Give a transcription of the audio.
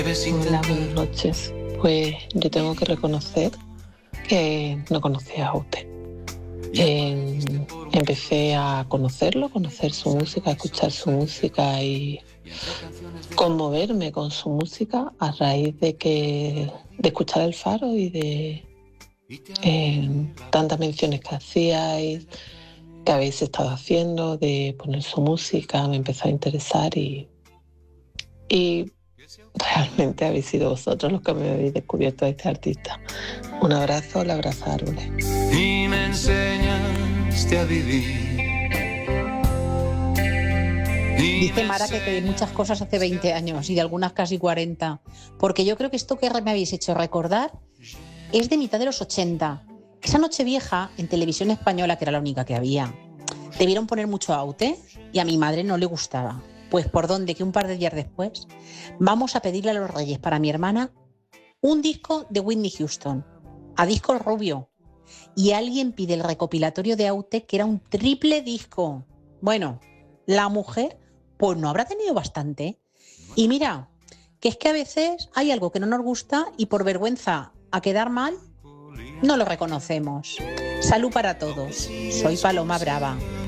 Hola, buenas noches. Pues yo tengo que reconocer que no conocía a usted. Empecé a conocerlo, conocer su música, a escuchar su música y conmoverme con su música a raíz de escuchar El Faro y de tantas menciones que hacíais, que habéis estado haciendo, de poner su música, me empezó a interesar y realmente habéis sido vosotros los que me habéis descubierto a este artista. Un abrazo, la abraza Árboles. Y me enseñaste a vivir. Dice Mara que hay muchas cosas hace 20 años y de algunas casi 40, porque yo creo que esto que me habéis hecho recordar es de mitad de los 80. Esa Nochevieja en Televisión Española, que era la única que había, debieron poner mucho Aute y a mi madre no le gustaba. Pues por dónde que un par de días después vamos a pedirle a los Reyes para mi hermana un disco de Whitney Houston, a disco rubio, y alguien pide el recopilatorio de Aute, que era un triple disco. Bueno, la mujer pues no habrá tenido bastante. Y mira, que es que a veces hay algo que no nos gusta y por vergüenza a quedar mal no lo reconocemos. Salud para todos. Soy Paloma Brava.